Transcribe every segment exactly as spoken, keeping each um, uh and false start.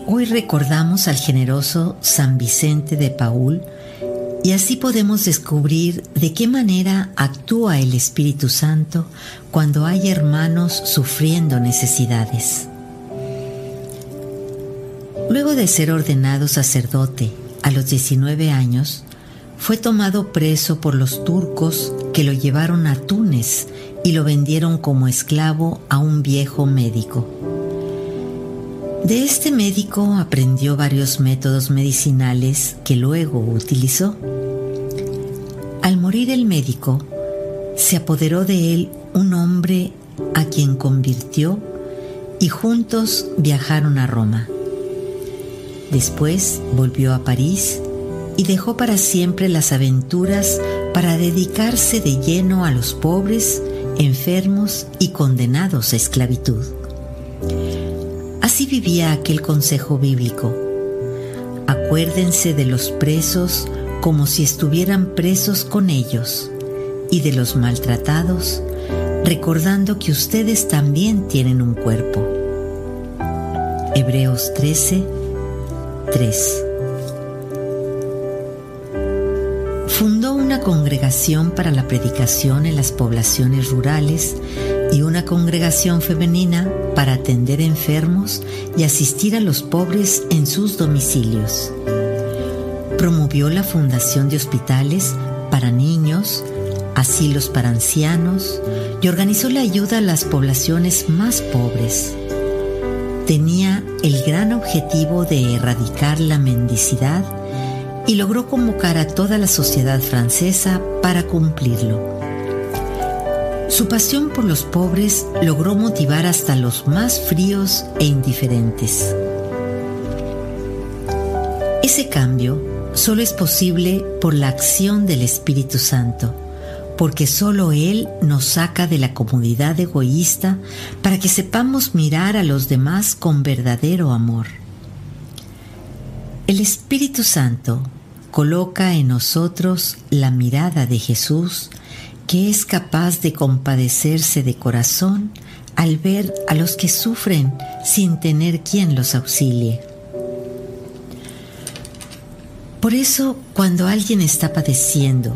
Hoy recordamos al generoso San Vicente de Paúl y así podemos descubrir de qué manera actúa el Espíritu Santo cuando hay hermanos sufriendo necesidades. Luego de ser ordenado sacerdote a los diecinueve años, fue tomado preso por los turcos que lo llevaron a Túnez y lo vendieron como esclavo a un viejo médico. De este médico aprendió varios métodos medicinales que luego utilizó. Al morir el médico, se apoderó de él un hombre a quien convirtió y juntos viajaron a Roma. Después volvió a París y dejó para siempre las aventuras para dedicarse de lleno a los pobres, enfermos y condenados a esclavitud. Así vivía aquel consejo bíblico: acuérdense de los presos como si estuvieran presos con ellos, y de los maltratados, recordando que ustedes también tienen un cuerpo. Hebreos trece, tres. Fundó una congregación para la predicación en las poblaciones rurales y una congregación femenina para atender enfermos y asistir a los pobres en sus domicilios. Promovió la fundación de hospitales para niños, asilos para ancianos y organizó la ayuda a las poblaciones más pobres. Tenía el gran objetivo de erradicar la mendicidad y logró convocar a toda la sociedad francesa para cumplirlo. Su pasión por los pobres logró motivar hasta los más fríos e indiferentes. Ese cambio solo es posible por la acción del Espíritu Santo, porque solo Él nos saca de la comodidad egoísta para que sepamos mirar a los demás con verdadero amor. El Espíritu Santo coloca en nosotros la mirada de Jesús, que es capaz de compadecerse de corazón al ver a los que sufren sin tener quien los auxilie. Por eso, cuando alguien está padeciendo,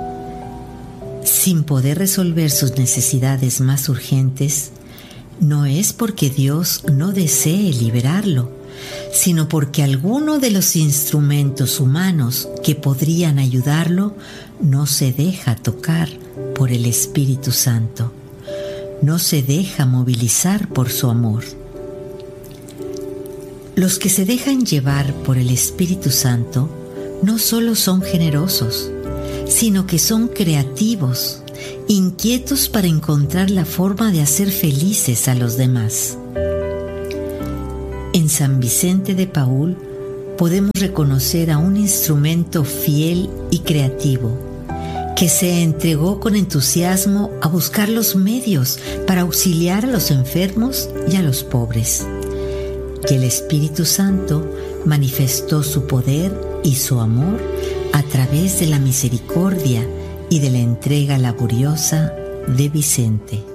sin poder resolver sus necesidades más urgentes, no es porque Dios no desee liberarlo, sino porque alguno de los instrumentos humanos que podrían ayudarlo no se deja tocar por el Espíritu Santo, no se deja movilizar por su amor. Los que se dejan llevar por el Espíritu Santo no solo son generosos, sino que son creativos, inquietos para encontrar la forma de hacer felices a los demás. En San Vicente de Paúl podemos reconocer a un instrumento fiel y creativo, que se entregó con entusiasmo a buscar los medios para auxiliar a los enfermos y a los pobres. Y el Espíritu Santo manifestó su poder y su amor a través de la misericordia y de la entrega laboriosa de Vicente.